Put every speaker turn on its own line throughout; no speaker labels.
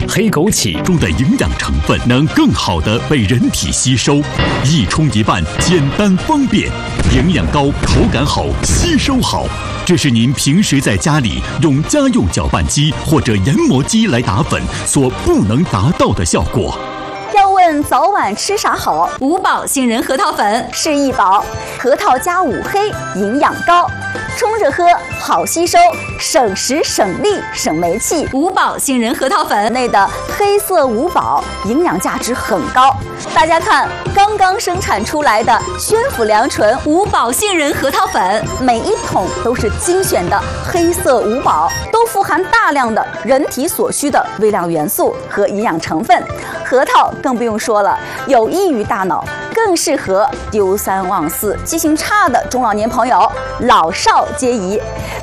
黑枸杞中的营养成分能更好地被人体吸收，一冲一拌，简单方便，营养高，口感好，吸收好。这是您平时在家里用家用搅拌机或者研磨机来打粉所不能达到的效果。
要问早晚吃啥好，
五宝杏仁核桃粉
是一宝，核桃加五黑，营养高，冲着喝好吸收，省时省力省煤气。
五宝杏仁核桃粉
内的黑色五宝营养价值很高。大家看，刚刚生产出来的宣府良醇
五宝杏仁核桃粉，
每一桶都是精选的黑色五宝，都富含大量的人体所需的微量元素和营养成分。核桃更不用说了，有益于大脑，更适合丢三忘四、记性差的中老年朋友，老少皆宜。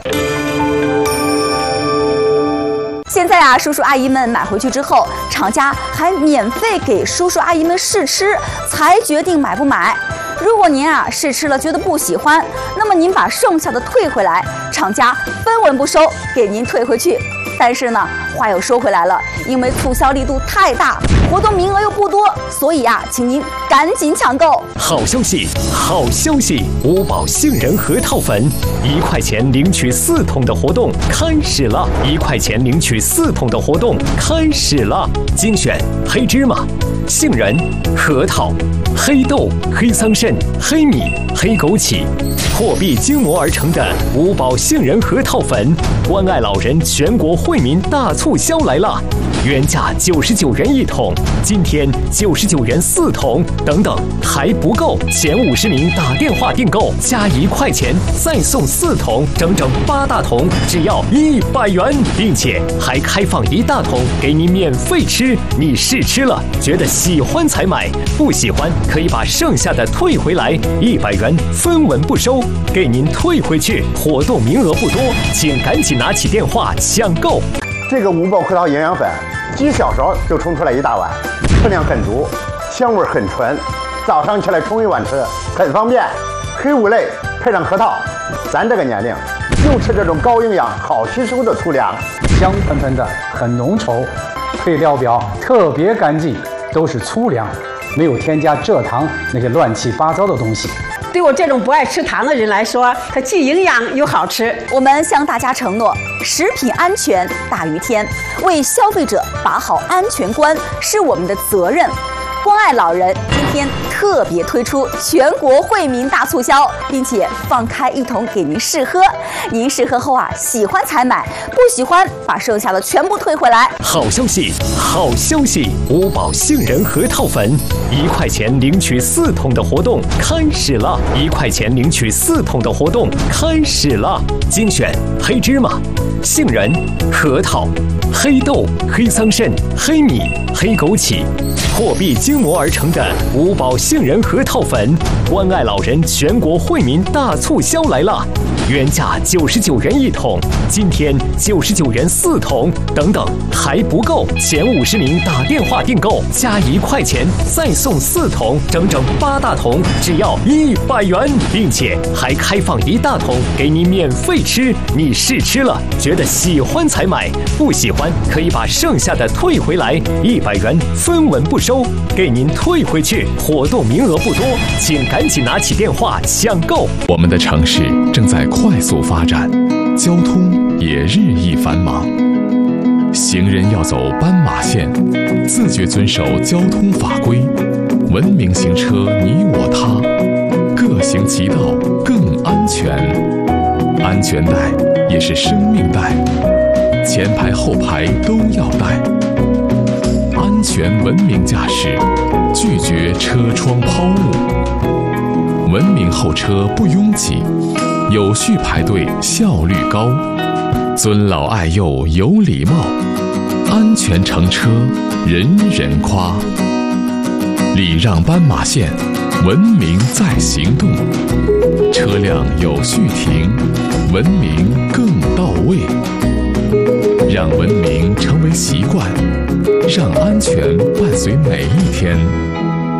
现在啊，叔叔阿姨们买回去之后，厂家还免费给叔叔阿姨们试吃，才决定买不买。如果您啊试吃了觉得不喜欢，那么您把剩下的退回来，厂家分文不收，给您退回去。但是呢，话又说回来了，因为促销力度太大，活动名额又不多，所以啊，请您赶紧抢购。
好消息，好消息！五宝杏仁核桃粉，1块钱领取4桶的活动开始了！1块钱领取4桶的活动开始了！精选黑芝麻、杏仁、核桃、黑豆、黑桑葚、黑米、黑枸杞，破壁精磨而成的五宝杏仁核桃粉，关爱老人全国惠民大促销来了！原价99元1桶，今天99元4桶，等等还不够，前50名打电话订购加1块钱再送4桶，整整8大桶，只要100元，并且还开放1大桶给你免费吃。你试吃了，觉得喜欢才买，不喜欢可以把剩下的退回来，100元分文不收，给您退回去。活动名额不多，请赶紧拿起电话抢购。
这个五宝核桃营养粉，几小勺就冲出来1大碗，分量很足，香味很纯，早上起来冲一碗吃，很方便。黑五类配上核桃，咱这个年龄就吃这种高营养、好吸收的粗粮，
香喷喷的，很浓稠，配料表特别干净，都是粗粮，没有添加蔗糖那些乱七八糟的东西。
对我这种不爱吃糖的人来说，它既营养又好吃。
我们向大家承诺，食品安全大于天，为消费者把好安全关是我们的责任。关爱老人今天特别推出全国惠民大促销，并且放开1桶给您试喝。您试喝后啊，喜欢才买，不喜欢把剩下的全部退回来。
好消息，好消息！五宝杏仁核桃粉，1块钱领取4桶的活动开始了！1块钱领取4桶的活动开始了！精选黑芝麻、杏仁、核桃、黑豆、黑桑葚、黑米、黑枸杞，破壁精磨而成的五宝杏仁核桃粉，关爱老人全国惠民大促销来了！原价99元1桶，今天99元4桶，等等还不够，前50名打电话订购加1块钱再送4桶，整整8大桶，只要100元，并且还开放1大桶给你免费吃。你试吃了，觉得喜欢才买，不喜欢可以把剩下的退回来，100元分文不收，给您退回去。活动名额不多，请赶紧拿起电话抢购。
我们的城市正在快速发展，交通也日益繁忙。行人要走斑马线，自觉遵守交通法规，文明行车你我他，各行其道更安全。安全带也是生命带，前排后排都要带。安全文明驾驶，拒绝车窗抛物。文明候车不拥挤，有序排队效率高，尊老爱幼有礼貌，安全乘车人人夸。礼让斑马线，文明在行动，车辆有序停，文明更到位。让文明成为习惯，让安全伴随每一天。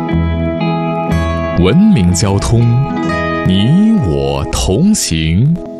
文明交通，你我同行。